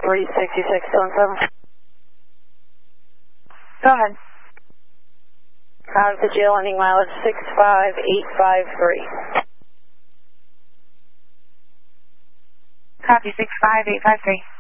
36617. Go ahead. Out to jail, ending mileage 65853. Copy 65853.